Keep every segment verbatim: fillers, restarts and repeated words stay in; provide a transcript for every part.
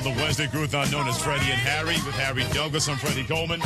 the Wednesday Groothon known as Freddie and Harry with Harry Douglas. I'm Freddie Coleman.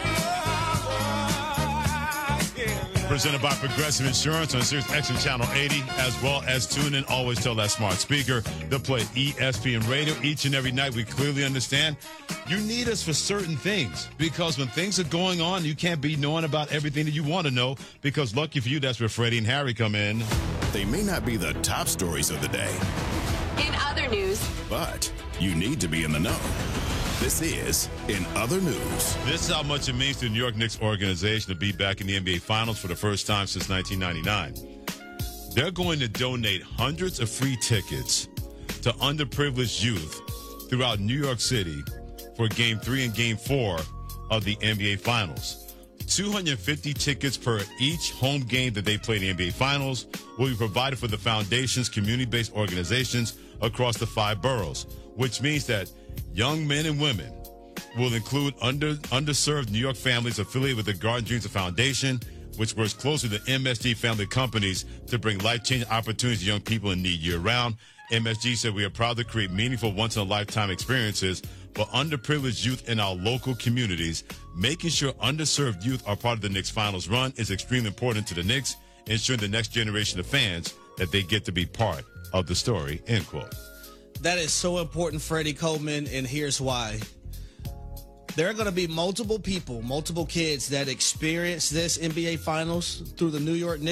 Presented by Progressive Insurance on Sirius X M Channel eighty, as well as tune in. Always tell that smart speaker to play E S P N Radio each and every night. We clearly understand you need us for certain things, because when things are going on, you can't be knowing about everything that you want to know, because lucky for you, that's where Freddie and Harry come in. They may not be the top stories of the day. In other news. But you need to be in the know. This is In Other News. This is how much it means to the New York Knicks organization to be back in the N B A Finals for the first time since nineteen ninety-nine. They're going to donate hundreds of free tickets to underprivileged youth throughout New York City for Game three and Game four of the N B A Finals. two hundred fifty tickets per each home game that they play in the N B A Finals will be provided for the foundation's community-based organizations across the five boroughs, which means that young men and women will include under, underserved New York families affiliated with the Garden Dreams Foundation, which works closely with M S G family companies to bring life-changing opportunities to young people in need year-round. M S G said, we are proud to create meaningful once-in-a-lifetime experiences for underprivileged youth in our local communities. Making sure underserved youth are part of the Knicks Finals run is extremely important to the Knicks, ensuring the next generation of fans that they get to be part of the story, end quote. That is so important, Freddie Coleman, and here's why. There are going to be multiple people, multiple kids that experience this N B A Finals through the New York Knicks.